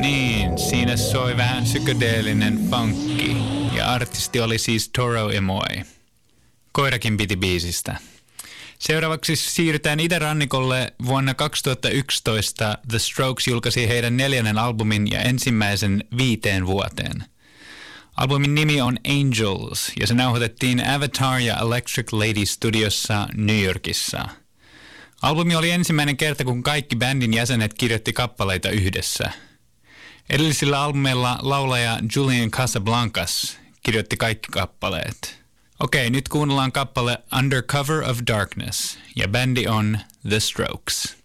Niin, siinä soi vähän psykedeellinen funkki. Ja artisti oli siis Toro y Moi. Koirakin piti biisistä. Seuraavaksi siirrytään itärannikolle. Vuonna 2011 The Strokes julkaisi heidän 4. albumin ja ensimmäisen 5 vuoteen. Albumin nimi on Angels ja se nauhoitettiin Avatar ja Electric Lady Studiossa New Yorkissa. Albumi oli ensimmäinen kerta, kun kaikki bändin jäsenet kirjoitti kappaleita yhdessä. Edellisillä albumeilla laulaja Julian Casablancas kirjoitti kaikki kappaleet. Okei, nyt kuunnellaan kappale Under Cover of Darkness ja bändi on The Strokes.